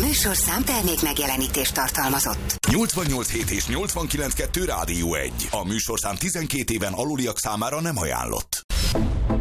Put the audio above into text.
műsorszám termék megjelenítést tartalmazott. 88.7 és 89.2 Rádió 1. A műsorszám 12 éven aluliak számára nem ajánlott.